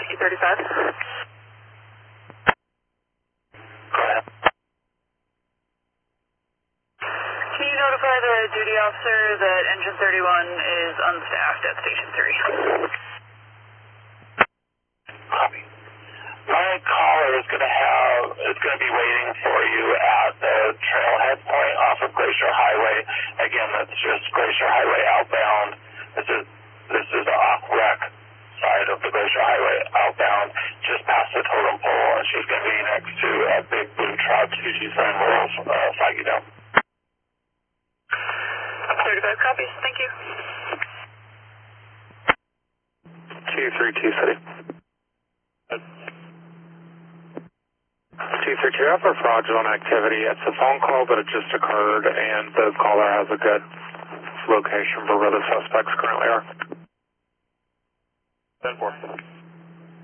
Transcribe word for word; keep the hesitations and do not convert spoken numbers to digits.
Two thirty-five. Go ahead. Can you notify the duty officer that engine thirty-one is unstaffed at station three? Copy. My caller is going to have, is going to be waiting for you at the trailhead point off of Glacier Highway. Again, that's just Glacier Highway outbound. This is, this is the off-rec side of the Glacier Highway outbound, just past the totem pole, and she's going to be next to a big blue truck. She's saying we'll uh, flag you down. thirty-five copies, thank you. two three two City. two three two, for fraudulent activity. It's a phone call, but it just occurred, and the caller has a good location for where the suspects currently are. ten four.